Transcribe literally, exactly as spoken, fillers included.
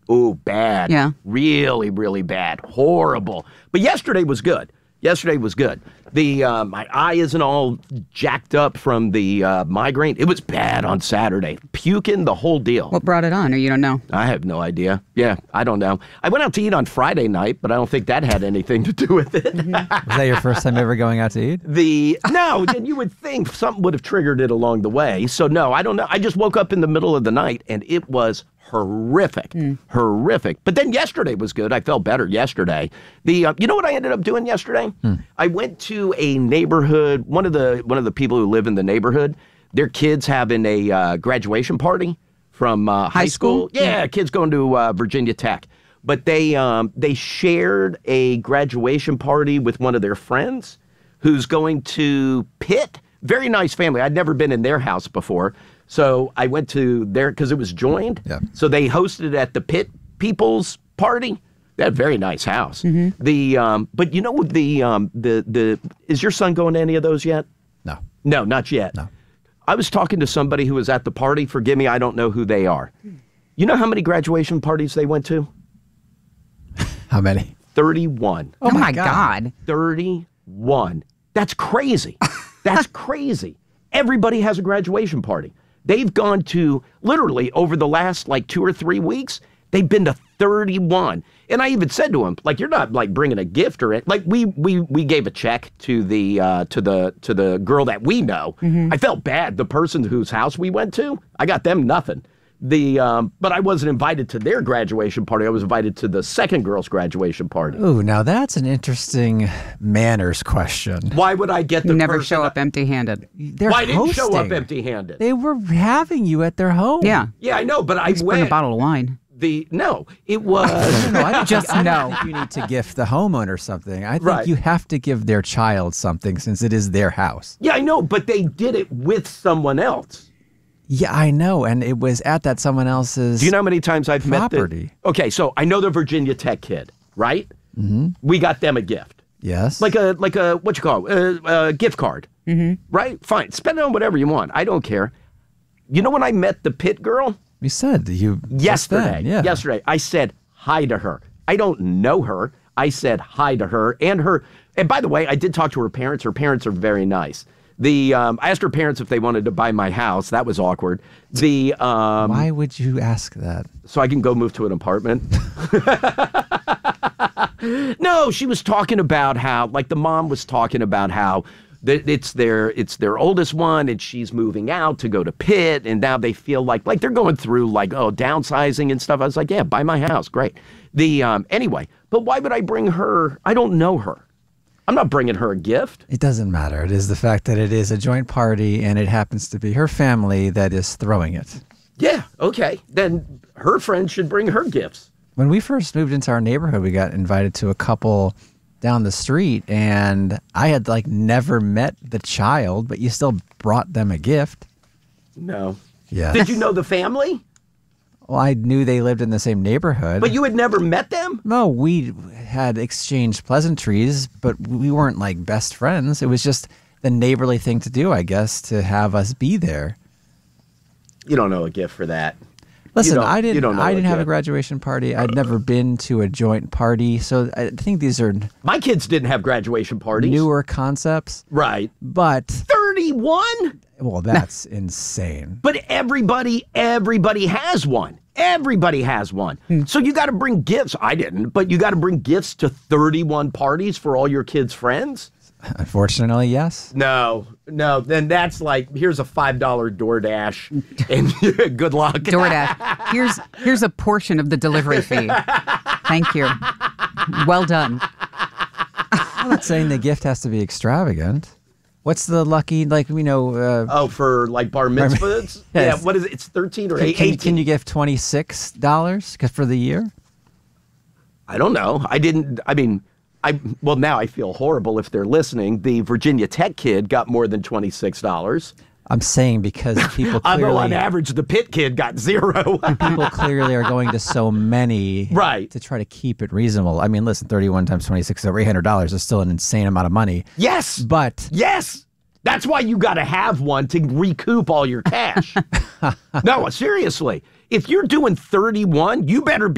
Oh, bad. Yeah. Really, really bad. Horrible. But yesterday was good. Yesterday was good. The uh, my eye isn't all jacked up from the uh, migraine. It was bad on Saturday. Puking, the whole deal. What brought it on, or you don't know? I have no idea. Yeah, I don't know. I went out to eat on Friday night, but I don't think that had anything to do with it. Was that your first time ever going out to eat? The no, then you would think something would have triggered it along the way. So no, I don't know. I just woke up in the middle of the night and it was horrific, mm. horrific. But then yesterday was good. I felt better yesterday. The uh, you know what I ended up doing yesterday? Hmm. I went to a neighborhood. One of the one of the people who live in the neighborhood, their kids having a uh, graduation party from uh, high, high school. school. Yeah, yeah, kids going to uh, Virginia Tech. But they um, they shared a graduation party with one of their friends who's going to Pitt. Very nice family. I'd never been in their house before. So I went to their, because it was joined. Yeah. So they hosted it at the Pitt People's Party. They had a very nice house. Mm-hmm. The um, but you know the um, the the is your son going to any of those yet? No. No, not yet. No. I was talking to somebody who was at the party. Forgive me, I don't know who they are. You know how many graduation parties they went to? How many? thirty-one. Oh, oh my God. God. thirty-one. That's crazy. That's crazy. Everybody has a graduation party. They've gone to, literally, over the last, like, two or three weeks, they've been to thirty-one. And I even said to him, like, you're not, like, bringing a gift or it. Like, we we we gave a check to the uh, to the to the girl that we know. Mm-hmm. I felt bad. The person whose house we went to, I got them nothing. The um, but I wasn't invited to their graduation party. I was invited to the second girl's graduation party. Ooh, now that's an interesting manners question. Why would I get the You never person show up empty-handed. They're Why hosting. didn't show up empty-handed? They were having you at their home. Yeah. Yeah, I know, but I Just went. bring a bottle of wine. The no, it was no, I don't just think, I no. don't think you need to gift the homeowner something. I think Right. you have to give their child something since it is their house. Yeah, I know, but they did it with someone else. Yeah, I know, and it was at that someone else's. Do you know how many times I've property. met the? Okay, so I know the Virginia Tech kid, right? Mm-hmm. We got them a gift. Yes. Like a like a what you call it? A, a gift card, mm-hmm. right? Fine, spend it on whatever you want. I don't care. You know when I met the Pitt girl? You said you yesterday. Then, yeah. Yesterday, I said hi to her. I don't know her. I said hi to her and her. And by the way, I did talk to her parents. Her parents are very nice. The um, I asked her parents if they wanted to buy my house. That was awkward. The um, Why would you ask that? So I can go move to an apartment. No, she was talking about how, like the mom was talking about how that it's their it's their oldest one, and she's moving out to go to Pitt, and now they feel like like they're going through like oh downsizing and stuff. I was like, yeah, buy my house, great. The um, anyway, but why would I bring her? I don't know her. I'm not bringing her a gift. It doesn't matter. It is the fact that it is a joint party and it happens to be her family that is throwing it. Yeah, okay. Then her friends should bring her gifts. When we first moved into our neighborhood, we got invited to a couple down the street, and I had like never met the child, but you still brought them a gift. No. Yeah. Did you know the family? Well, I knew they lived in the same neighborhood. But you had never met them? No, we had exchanged pleasantries, but we weren't like best friends. It was just the neighborly thing to do, I guess, to have us be there. You don't know a gift for that. Listen, you don't, I didn't. you don't know I didn't a have gift. a graduation party. I'd never been to a joint party, so I think these are My kids didn't have graduation parties. newer concepts. Right. But thirty-one? well, that's insane. But everybody, everybody has one. Everybody has one. Hmm. So you got to bring gifts. I didn't, but you got to bring gifts to thirty-one parties for all your kids' friends? Unfortunately, yes. No, no. Then that's like, here's a five dollar DoorDash and good luck. DoorDash. Here's here's a portion of the delivery fee. Thank you. Well done. I'm not saying the gift has to be extravagant. What's the lucky, like, you know... Uh, Oh, for like bar mitzvahs? Yes. Yeah, what is it? It's thirteen or can, eighteen? can, can you give twenty-six dollars for the year? I don't know. I didn't, I mean... I well, now I feel horrible if they're listening. The Virginia Tech kid got more than twenty-six dollars. I'm saying because people Although clearly... on average, the Pitt kid got zero. people clearly are going to so many Right. to try to keep it reasonable. I mean, listen, thirty-one times twenty-six is over eight hundred dollars is still an insane amount of money. Yes. But... Yes. That's why you got to have one to recoup all your cash. No, seriously. If you're doing thirty-one, you better be